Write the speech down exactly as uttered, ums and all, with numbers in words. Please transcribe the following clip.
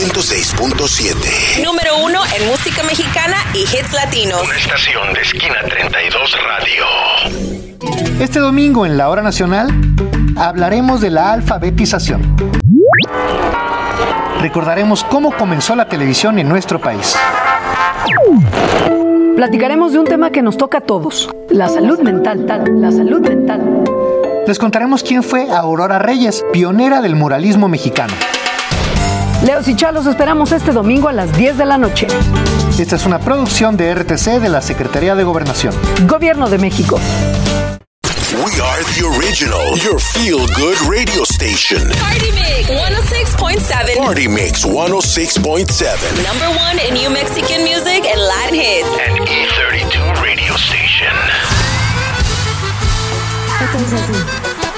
ciento seis punto siete. Número uno en música mexicana y hits latinos. Una estación de Esquina treinta y dos Radio. Este domingo en la Hora Nacional hablaremos de la alfabetización. Recordaremos cómo comenzó la televisión en nuestro país. Platicaremos de un tema que nos toca a todos, la salud mental, la salud mental. Les contaremos quién fue Aurora Reyes, pionera del muralismo mexicano. Leos y Chalos esperamos este domingo a las diez de la noche. Esta es una producción de R T C de la Secretaría de Gobernación. Gobierno de México. We are the original, your feel-good radio station. Party Mix one oh six point seven. Party Mix one oh six point seven. Number one in new Mexican music and Latin hits. And E thirty-two radio station. Esto es así.